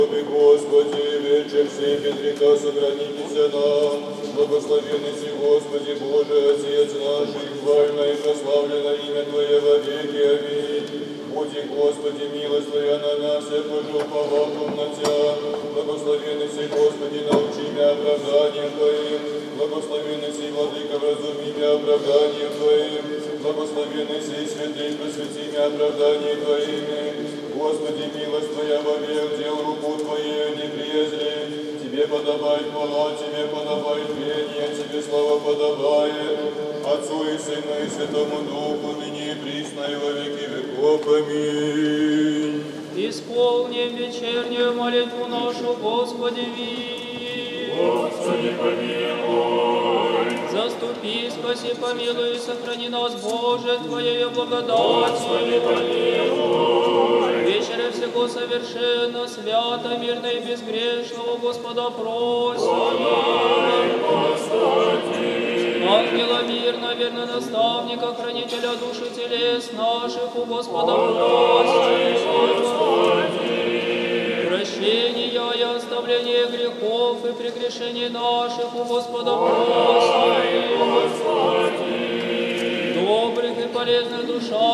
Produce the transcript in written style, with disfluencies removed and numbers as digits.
Господи, вечер сей без греха сохранитеся нам. Благословенный си, Господи Боже, Отец наш, и хвально и прославлено имя Твое во веки. Аминь. Будь, Господи, милость Твоя на нас, я тоже уповал на Тебя. Благословенный си, Господи, научи меня оправданием Твоим. Благословенный си, Владыка, вразуми меня оправданием Твоим. Благословенный си, Святый, просвети меня оправданием Твоими. Господи, милость Твоя во век, дел руку Твою не презри. Тебе подобает хвала, Тебе подобает пение, Тебе слава подобает. Отцу и Сыну и Святому Духу, ныне и присно и во веки веков. Аминь. Исполним вечернюю молитву нашу, Господи, мир. Господи, помилуй. Заступи, спаси, помилуй и сохрани нас, Боже, Твоею благодатью. Господи, помилуй. Вечеря всего совершенно, свято, мирно и безгрешного Господа просим. Помилуй, Господи. Ангела мирно, верно наставника, хранителя души телес наших, у Господа просим. Прощения и оставления грехов и прегрешений наших, у Господа просим. Добрых и полезных душа